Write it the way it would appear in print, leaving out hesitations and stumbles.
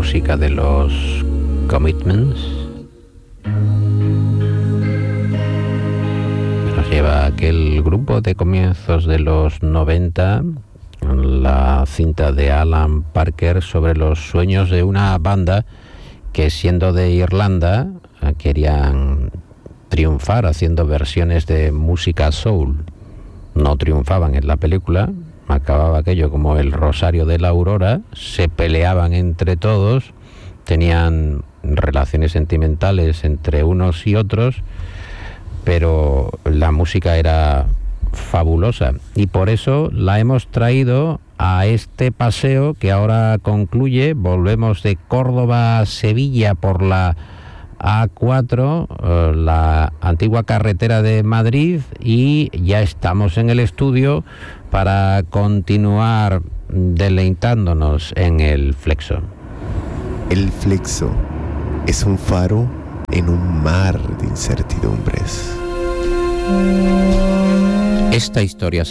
música de los Commitments. Nos lleva aquel grupo de comienzos de los 90, la cinta de Alan Parker sobre los sueños de una banda que, siendo de Irlanda, querían triunfar haciendo versiones de música soul. No triunfaban en la película, acababa aquello como el Rosario de la Aurora, se peleaban entre todos, tenían relaciones sentimentales entre unos y otros, pero la música era fabulosa y por eso la hemos traído a este paseo que ahora concluye. Volvemos de Córdoba a Sevilla por la A4, la antigua carretera de Madrid, y ya estamos en el estudio para continuar deleitándonos en el Flexo. El Flexo es un faro en un mar de incertidumbres. Esta historia